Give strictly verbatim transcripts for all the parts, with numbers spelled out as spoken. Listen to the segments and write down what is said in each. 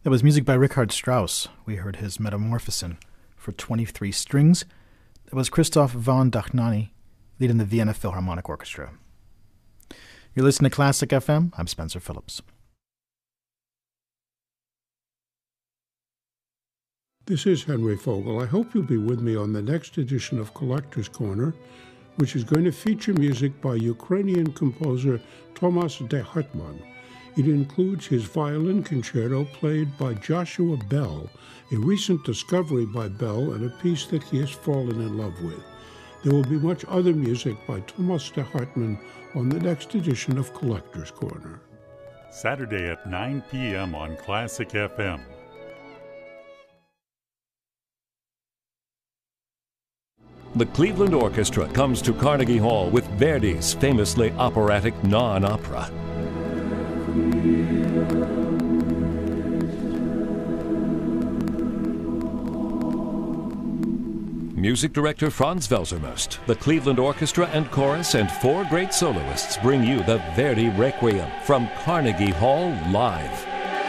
That was music by Richard Strauss. We heard his Metamorphosen for twenty-three strings. That was Christoph von Dohnanyi leading the Vienna Philharmonic Orchestra. You're listening to Classic F M. I'm Spencer Phillips. This is Henry Fogel. I hope you'll be with me on the next edition of Collector's Corner, which is going to feature music by Ukrainian composer Tomas de Hartmann. It includes his violin concerto played by Joshua Bell, a recent discovery by Bell and a piece that he has fallen in love with. There will be much other music by Tomas de Hartmann on the next edition of Collector's Corner. Saturday at nine p.m. on Classic F M. The Cleveland Orchestra comes to Carnegie Hall with Verdi's famously operatic non-opera. Music director Franz Welsermost, the Cleveland Orchestra and Chorus, and four great soloists bring you the Verdi Requiem from Carnegie Hall live.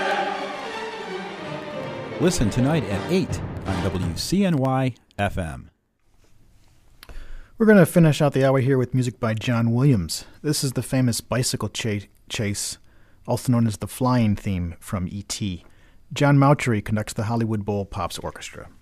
Listen tonight at eight on W C N Y F M. We're going to finish out the hour here with music by John Williams. This is the famous bicycle ch- chase, also known as the flying theme from E T John Mauchery conducts the Hollywood Bowl Pops Orchestra.